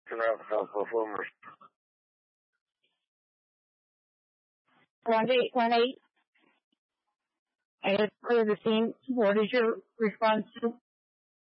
performers. 1-8. I have cleared the scene. What is your response to